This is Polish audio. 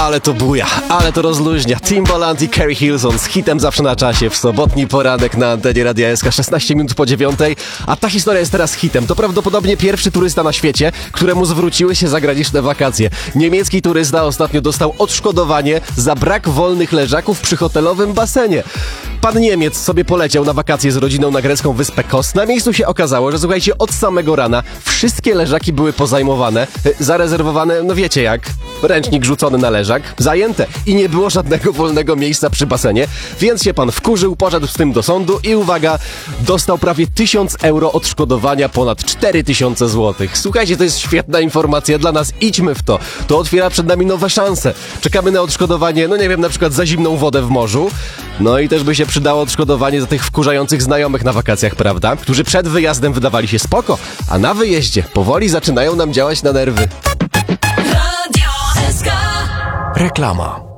Ale to buja, ale to rozluźnia. Timbaland i Keri Hilson z hitem zawsze na czasie w sobotni poranek na antenie Radia SK 16 minut po 9, a ta historia jest teraz hitem. To prawdopodobnie pierwszy turysta na świecie, któremu zwróciły się zagraniczne wakacje. Niemiecki turysta ostatnio dostał odszkodowanie za brak wolnych leżaków przy hotelowym basenie. Pan Niemiec sobie poleciał na wakacje z rodziną na grecką wyspę Kos. Na miejscu się okazało, że słuchajcie, od samego rana wszystkie leżaki były pozajmowane, zarezerwowane, no wiecie jak, ręcznik rzucony na leżak, zajęte i nie było żadnego wolnego miejsca przy basenie, więc się pan wkurzył, poszedł z tym do sądu i uwaga, dostał prawie 1000 euro odszkodowania, ponad 4000 złotych. Słuchajcie, to jest świetna informacja dla nas, idźmy w to. To otwiera przed nami nowe szanse. Czekamy na odszkodowanie, no nie wiem, na przykład za zimną wodę w morzu, no i też by się przydało odszkodowanie za tych wkurzających znajomych na wakacjach, prawda? Którzy przed wyjazdem wydawali się spoko, a na wyjeździe powoli zaczynają nam działać na nerwy. Radio SK. Reklama.